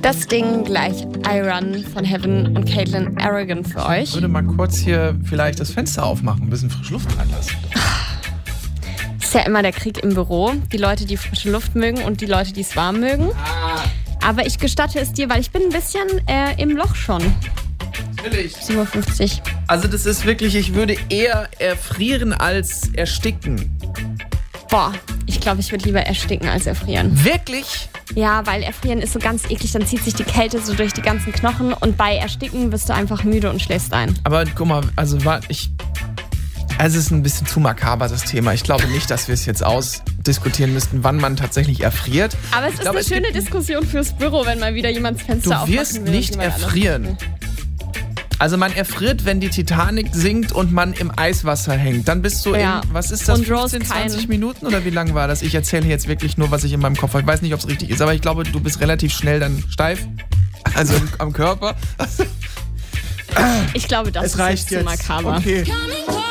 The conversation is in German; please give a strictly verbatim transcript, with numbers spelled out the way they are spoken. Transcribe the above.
Das Ding gleich I Run von Heaven und Caitlin Arrogant für euch. Ich würde mal kurz hier vielleicht das Fenster aufmachen, ein bisschen frische Luft reinlassen. Ist ja immer der Krieg im Büro. Die Leute, die frische Luft mögen und die Leute, die es warm mögen. Aber ich gestatte es dir, weil ich bin ein bisschen äh, im Loch schon. Natürlich. sieben Uhr fünfzig. Also das ist wirklich, ich würde eher erfrieren als ersticken. Boah, ich glaube, ich würde lieber ersticken als erfrieren. Wirklich? Ja, weil erfrieren ist so ganz eklig, dann zieht sich die Kälte so durch die ganzen Knochen und bei ersticken wirst du einfach müde und schläfst ein. Aber guck mal, also war ich... Also es ist ein bisschen zu makaber, das Thema. Ich glaube nicht, dass wir es jetzt ausdiskutieren müssten, wann man tatsächlich erfriert. Aber es ich ist glaube, eine es schöne Diskussion fürs Büro, wenn mal wieder jemand das Fenster aufmachen will. Du wirst nicht erfrieren. Also man erfriert, wenn die Titanic sinkt und man im Eiswasser hängt. Dann bist du ja. in, was ist das, und fünfzehn, zwanzig Minuten oder wie lang war das? Ich erzähle jetzt wirklich nur, was ich in meinem Kopf habe. Ich weiß nicht, ob es richtig ist, aber ich glaube, du bist relativ schnell dann steif. Also am Körper. Ich glaube, das es ist reicht jetzt zu jetzt. makaber. Okay.